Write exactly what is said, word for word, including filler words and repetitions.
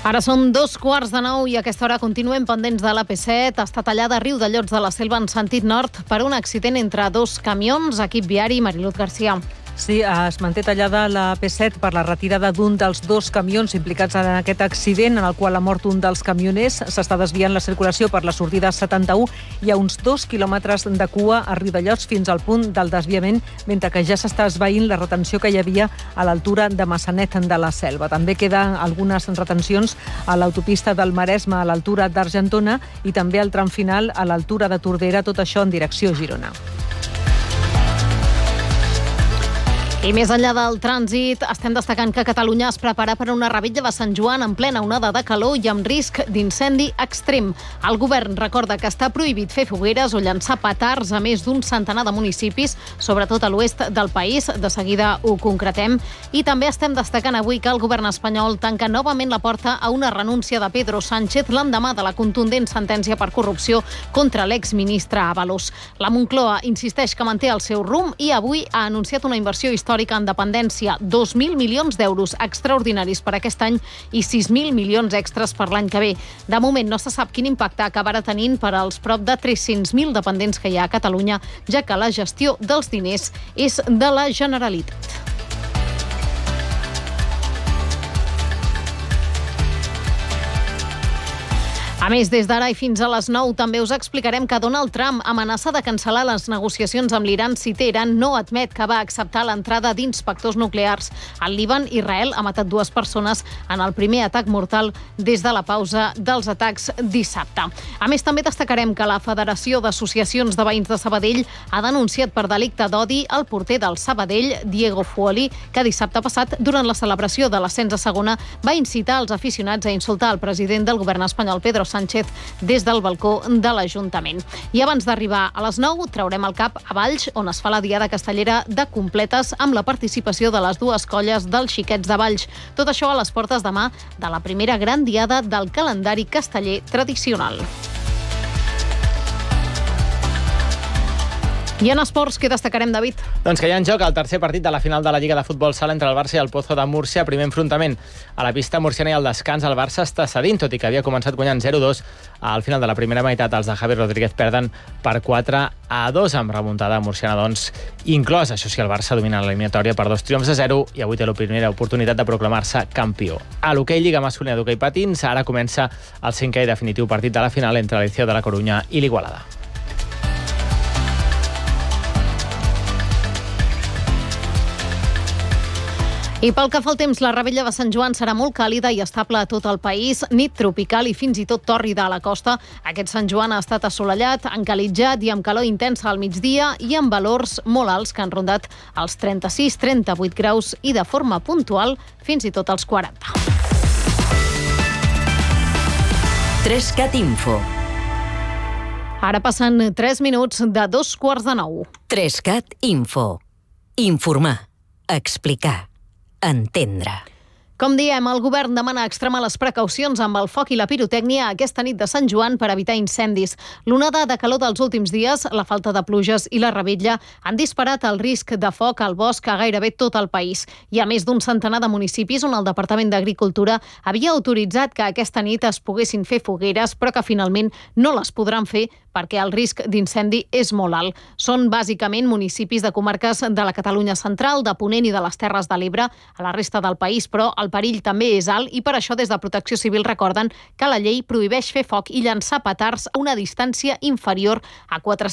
Ara són dos quarts de nou i a aquesta hora continuem pendents de l'A P set. Està tallada a Riudellots de la Selva en sentit nord per un accident entre dos camions. Equip viari, Mariluz Garcia. Sí, es manté tallada la A P set per la retirada d'un dels dos camions implicats en aquest accident, en el qual ha mort un dels camioners. S'està desviant la circulació per la sortida setanta-u. Hi ha uns dos quilòmetres de cua a Riudellots fins al punt del desviament, mentre que ja s'està esvaint la retenció que hi havia a l'altura de Massanet de la Selva. També queden algunes retencions a l'autopista del Maresme a l'altura d'Argentona i també al tram final a l'altura de Tordera, tot això en direcció a Girona. I més enllà del trànsit, estem destacant que Catalunya es prepara per una revetlla de Sant Joan en plena onada de calor i amb risc d'incendi extrem. El govern recorda que està prohibit fer fogueres o llançar petards a més d'un centenar de municipis, sobretot a l'oest del país. De seguida ho concretem. I també estem destacant avui que el govern espanyol tanca novament la porta a una renúncia de Pedro Sánchez l'endemà de la contundent sentència per corrupció contra l'exministre Ábalos. La Moncloa insisteix que manté el seu rumb i avui ha anunciat una inversió històrica en dependència, dos mil milions d'euros extraordinaris per aquest any i sis mil milions extres per l'any que ve. De moment no se sap quin impacte acabarà tenint per als prop de tres-cents mil dependents que hi ha a Catalunya, ja que la gestió dels diners és de la Generalitat. A més, des d'ara i fins a les nou també us explicarem que Donald Trump amenaça de cancel·lar les negociacions amb l'Iran si Teheran no admet que va acceptar l'entrada d'inspectors nuclears. Al Líban, Israel ha matat dues persones en el primer atac mortal des de la pausa dels atacs dissabte. A més, també destacarem que la Federació d'Associacions de Veïns de Sabadell ha denunciat per delicte d'odi el porter del Sabadell, Diego Fuoli, que dissabte passat, durant la celebració de l'ascens a segona, va incitar els aficionats a insultar el president del govern espanyol, Pedro Sánchez, des del balcó de l'Ajuntament. I abans d'arribar a les nou, traurem el cap a Valls, on es fa la diada castellera de completes amb la participació de les dues colles dels Xiquets de Valls. Tot això a les portes demà de la primera gran diada del calendari casteller tradicional. I en esports, què destacarem, David? Doncs que hi ha en joc el tercer partit de la final de la Lliga de Futbol Sala entre el Barça i el Pozo de Múrcia. Primer enfrontament a la pista murciana i al descans el Barça està cedint, tot i que havia començat guanyant zero dos. Al final de la primera meitat els de Javi Rodríguez perden per quatre a dos amb remuntada murciana, doncs, inclòs. Això sí, el Barça domina l'eliminatòria per dos triomfs a zero i avui té la primera oportunitat de proclamar-se campió. A l'hoquei Lliga masculina d'hoquei patins, ara comença el cinquè i definitiu partit de la final entre el Liceo de la Corunya i l'Igualada. I pel que fa al temps, la revetlla de Sant Joan serà molt càlida i estable a tot el país, nit tropical i fins i tot tòrrida a la costa. Aquest Sant Joan ha estat assolellat, encalitjat i amb calor intensa al migdia i amb valors molt alts que han rondat els trenta-sis a trenta-vuit graus i de forma puntual fins i tot els quaranta. Trescat Info. Ara passen tres minuts de dos quarts de nou. Trescat Info. Informar. Explicar. Entendre. Com diem, el govern demana extremar les precaucions amb el foc i la pirotècnia aquesta nit de Sant Joan per evitar incendis. L'onada de calor dels últims dies, la falta de pluges i la revetlla han disparat el risc de foc al bosc a gairebé tot el país. Hi ha més d'un centenar de municipis on el Departament d'Agricultura havia autoritzat que aquesta nit es poguessin fer fogueres, però que finalment no les podran fer perquè el risc d'incendi és molt alt. Són bàsicament municipis de comarques de la Catalunya central, de Ponent i de les Terres de l'Ebre. A la resta del país, però, el perill també és alt i per això des de Protecció Civil recorden que la llei prohibeix fer foc i llançar petards a una distància inferior a quatre